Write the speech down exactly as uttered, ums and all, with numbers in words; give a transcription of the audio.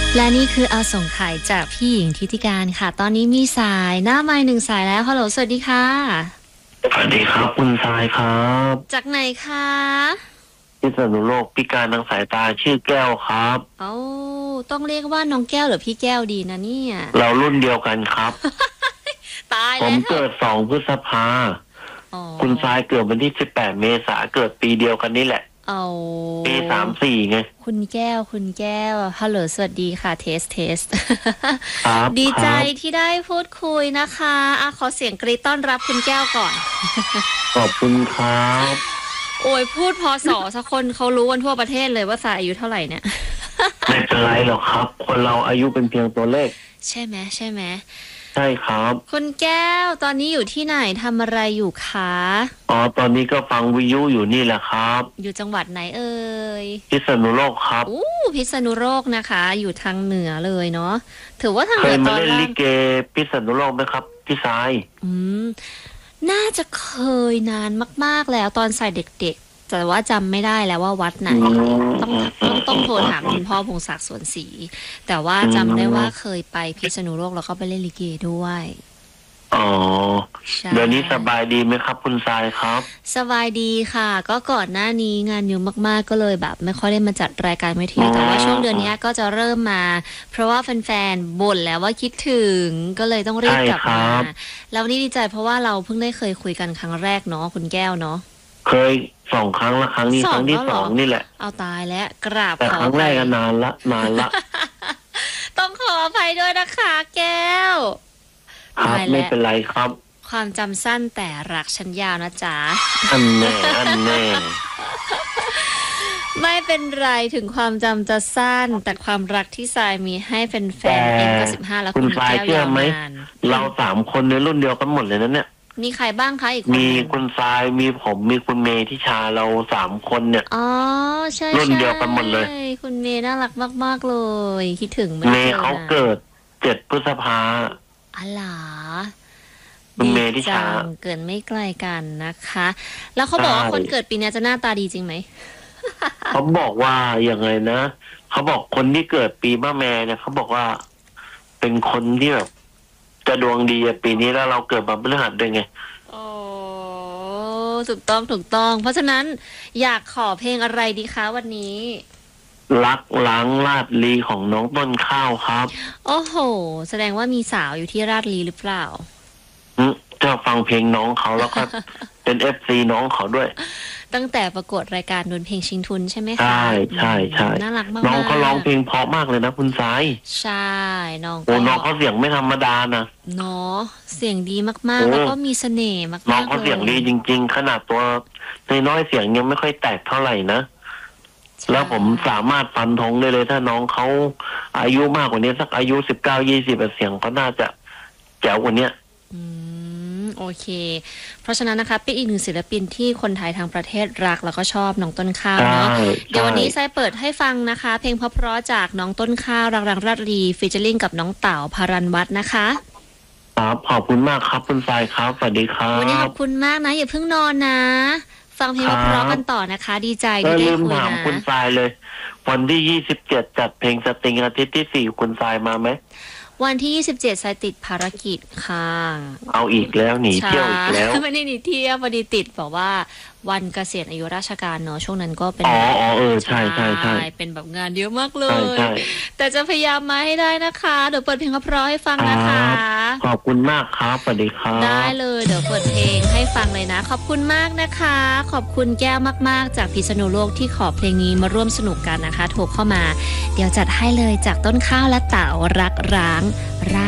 และนี่คือเอาส่งขายจากพี่หญิงทิติการค่ะตอนนี้มีสายหน้าไมค์หนึ่งสายแล้วฮัลโหลสวัสดีค่ะสวัสดีครับคุณทรายครับจากไหนคะพิษณุโลกพิการทางสายตาชื่อแก้วครับเอ้าต้องเรียกว่าน้องแก้วหรือพี่แก้วดีนะเนี่ยเรารุ่นเดียวกันครับตายแล้วผมเกิดสองพฤษภาคุณทรายเกิดวันที่สิบแปดเมษาเกิดปีเดียวกันนี่แหละเอาปีสามสี่ไงคุณแก้วคุณแก้วฮัลโหลสวัสดีค่ะเทสเทสดีใจที่ได้พูดคุยนะคะอ่ะขอเสียงกรี๊ดต้อนรับคุณแก้วก่อนขอบคุณครับโอ้ยพูดพอสอสักคนเขารู้กันทั่วประเทศเลยว่าสายอายุเท่าไหร่เนี่ยไม่เป็นไรหรอกครับคนเราอายุเป็นเพียงตัวเลขใช่ไหมใช่ไหมใช่ครับคุณแก้วตอนนี้อยู่ที่ไหนทำอะไรอยู่คะอ๋อตอนนี้ก็ฟังวิทยุอยู่นี่แหละครับอยู่จังหวัดไหนเอ่ยพิษณุโลกครับอู้พิษณุโลกนะคะอยู่ทางเหนือเลยเนาะถือว่าทางเหนือตอนล่างเคยมาเล่นลิเกพิษณุโลกไหมครับพี่สายอืมน่าจะเคยนานมากๆแล้วตอนใส่เด็กๆแต่ว่าจำไม่ได้แล้วว่าวัดไหนต้องต้องต้องโทรถามคุณพ่อพงศักดิ์สวนศรีแต่ว่าจำได้ว่าเคยไปพิษณุโลกแล้วก็ไปเล่นลิเกด้วยอ๋อเดี๋ยวนี้สบายดีไหมครับคุณทรายครับสบายดีค่ะก็ก่อนหน้านี้งานเยอะมากๆก็เลยแบบไม่ค่อยได้มาจัดรายการวิทยุแต่ว่าช่วงเดือนนี้ก็จะเริ่มมาเพราะว่าแฟนๆบ่นแล้วว่าคิดถึงก็เลยต้องรีบกลับมาแล้วนี่ดีใจเพราะว่าเราเพิ่งได้เคยคุยกันครั้งแรกเนาะคุณแก้วเนาะเคยสองครั้งละครั้งนี้ครั้งที่สองนี่แหละเอาตายแล้วกราบแต่ครั้งแรกก็นานละนานละต้องขออภัยด้วยนะคะแก้วครับไม่เป็นไรครับความจำสั้นแต่รักฉันยาวนะจ๊ะอันแน่อันแน่ไม่เป็นไรถึงความจำจะสั้นแต่ความรักที่ทรายมีให้แฟนๆเอ็มก็สิบห้าแล้วคุณแก้วยาวนานเราสามคนในรุ่นเดียวกันหมดเลยนะเนี่ยมีใครบ้างคะอีกคนมีคุณทรายมีผมมีคุณเมย์ทิชาเราสามคนเนี่ยอ๋อใช่รุ่นเดียวกันหมดเลยคุณเมย์น่ารักมากๆเลยคิดถึงเมย์เขาเกิดเจ็ดพฤษภาอ๋อเหรอคุณเมย์ทิชาเกิดไม่ไกลกันนะคะแล้วเขาบอกว่าคนเกิดปีนี้จะหน้าตาดีจริงไหมเขาบอกว่าอย่างไรนะเขาบอกคนที่เกิดปีมะแม่เนี่ยเขาบอกว่าเป็นคนที่แบบจะดวงดีปีนี้แล้วเราเกิดมาพฤหัสด้วยไงโอ้ถูกต้องถูกต้องเพราะฉะนั้นอยากขอเพลงอะไรดีคะวันนี้รักล้างลาดลีของน้องต้นข้าวครับโอ้โหแสดงว่ามีสาวอยู่ที่ราดลีหรือเปล่าจะฟังเพลงน้องเขาแล้วก็เป็นเอฟซีน้องเขาด้วยตั้งแต่ประกวดรายการดวลเพลงชิงทุนใช่ไหมคะใช่ใช่ใช่น่ารักมากน้องเขาร้องเพลงเพราะมากเลยนะคุณสายใช่น้องโอ้น้องเขาเสียงไม่ธรรมดานะเนาะเสียงดีมากๆแล้วก็มีเสน่ห์มากๆน้องเขาเสียงดีจริงๆขนาดตัวน้อยๆเสียงยังไม่ค่อยแตกเท่าไหร่นะแล้วผมสามารถฟันธงได้เลยถ้าน้องเขาอายุมากกว่านี้สักอายุสิบเก้ายี่สิบเสียงเขาน่าจะแจ๋วกว่านี้อืมโอเคเพราะฉะนั้นนะคะเป็นอีกหนึ่งศิลปินที่คนไทยทางประเทศรักแล้วก็ชอบน้องต้นข้าวเนาะเดี๋ยววันนี้ทรายเปิดให้ฟังนะคะเพลงเพราะๆจากน้องต้นข้าวรักรังราดลีฟีเจอริ่งกับน้องเต๋าพารันวัฒน์นะคะครับขอบคุณมากครับคุณทรายครับสวัสดีครับวันนี้ขอบคุณมากนะอย่าเพิ่งนอนนะฟังเพลงเพราะๆกันต่อนะคะดีใจที่ได้คุยนะถามคุณทรายเลยวันที่ยี่สิบเจ็ดจัดเพลงสตริงอาทิตย์ที่สี่คุณทรายมาไหมวันที่ยี่สิบเจ็ดสายติดภารกิจค่ะเอาอีกแล้วหนีเที่ยวอีกแล้วไม่ได้หนีเที่ยวพอดีติดบอกว่าวันเกษียณอายุราชการเนอะช่วงนั้นก็เป็นอ๋อเออใช่ใช่ใช่เป็นแบบงานเยอะมากเลยแต่จะพยายามมาให้ได้นะคะเดี๋ยวเปิดเพลงเพราะให้ฟังนะคะขอบคุณมากครับสวัสดีครับได้เลยเดี๋ยวเปิดเพลงให้ฟังเลยนะขอบคุณมากนะคะขอบคุณแก้วมากๆจากพิษณุโลกที่ขอเพลงนี้มาร่วมสนุกกันนะคะโทรเข้ามาเดี๋ยวจัดให้เลยจากต้นข้าวและเต๋ารักร้างรา